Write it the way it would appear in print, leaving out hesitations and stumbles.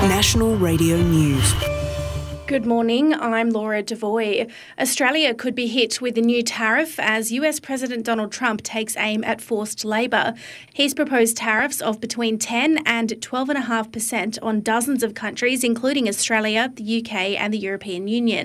National Radio News. Good morning, I'm Laura Devoy. Australia could be hit with a new tariff as US President Donald Trump takes aim at forced labour. He's proposed tariffs of between 10 and 12.5% on dozens of countries, including Australia, the UK and the European Union.